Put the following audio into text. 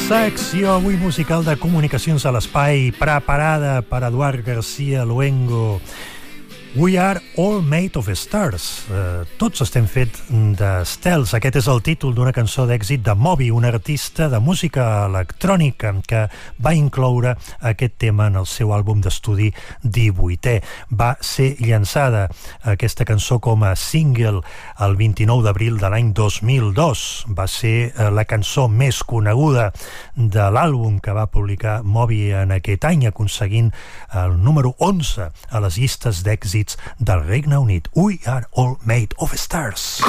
Secció avui musical de Comunicacions a l'Espai, preparada per Eduard García Luengo. We are all made of stars. Tots estem fets d'estels. Aquest és el títol d'una cançó d'èxit de Moby, un artista de música electrònica que va incloure aquest tema en el seu àlbum d'estudi 18è. Va ser llançada aquesta cançó com a single el 29 d'abril de l'any 2002. Va ser la cançó més coneguda de l'àlbum que va publicar Moby en aquest any, aconseguint el número 11 a les llistes d'èxit del Regne Unit. We are all made of stars.